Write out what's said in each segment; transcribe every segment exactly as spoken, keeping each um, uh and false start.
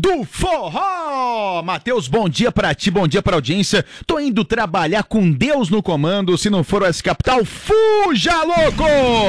do forró. Matheus, bom dia pra ti, bom dia pra audiência. Tô indo trabalhar com Deus no comando. Se não for o S Capital, fuja, louco!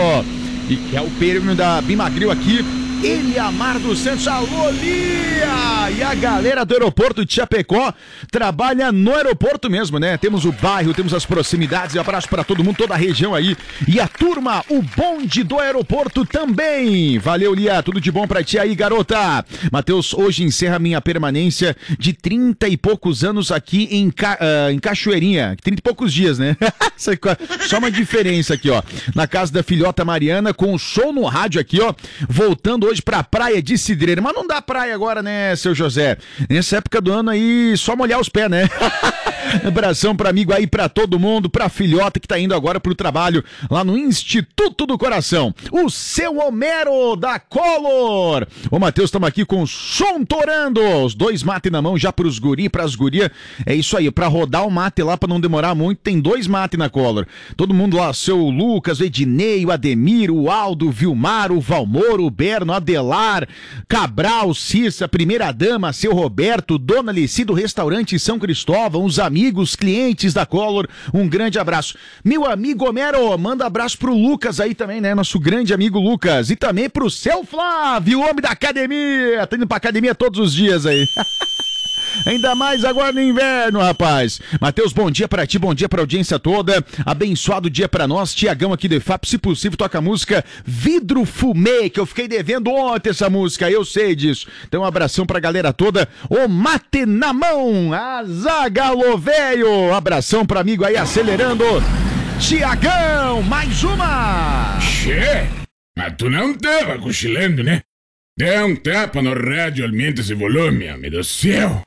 E é o prêmio da Bimagril aqui. Eliamar dos Santos, alô, Lia! E a galera do aeroporto de Chapecó trabalha no aeroporto mesmo, né? Temos o bairro, temos as proximidades, e abraço pra todo mundo, toda a região aí. E a turma, o bonde do aeroporto também. Valeu, Lia, tudo de bom pra ti aí, garota. Matheus, hoje encerra minha permanência de trinta e poucos anos aqui em, Ca... uh, em Cachoeirinha. trinta e poucos dias, né? Só uma diferença aqui, ó. Na casa da filhota Mariana, com o show no rádio aqui, ó. Voltando hoje pra praia de Cidreira, mas não dá praia agora, né, seu José? Nessa época do ano aí, só molhar os pés, né? Abração pra amigo aí, pra todo mundo, pra filhota que tá indo agora pro trabalho lá no Instituto do Coração. O seu Homero da Collor. Ô, Matheus, estamos aqui com o som torando. Os dois mates na mão já pros guri, pras guria. É isso aí, pra rodar o mate lá, pra não demorar muito, tem dois mates na Collor. Todo mundo lá, seu Lucas, o Ednei, o Ademir, o Aldo, o Vilmar, o Valmor, o Berno, Adelar, Cabral, Cissa, primeira dama, seu Roberto, Dona Alici do restaurante São Cristóvão, os amigos, clientes da Collor, um grande abraço. Meu amigo Homero, manda abraço pro Lucas aí também, né? Nosso grande amigo Lucas. E também pro seu Flávio, homem da academia. Tá indo pra academia todos os dias aí. Ainda mais agora no inverno, rapaz. Matheus, bom dia pra ti, bom dia pra audiência toda. Abençoado dia pra nós. Tiagão aqui do E F A P, se possível, toca a música Vidro Fumê, que eu fiquei devendo ontem essa música, eu sei disso. Então um abração pra galera toda. O mate na mão, Azagalo velho. Abração pra amigo aí, acelerando. Tiagão, mais uma. Che, mas tu não tava cochilando, né? Dê um tapa no rádio, aumenta esse volume, homem do céu.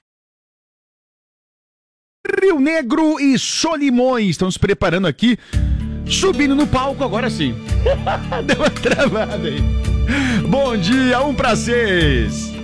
Rio Negro e Solimões estão se preparando aqui, subindo no palco agora sim. Deu uma travada aí. Bom dia, um pra seis.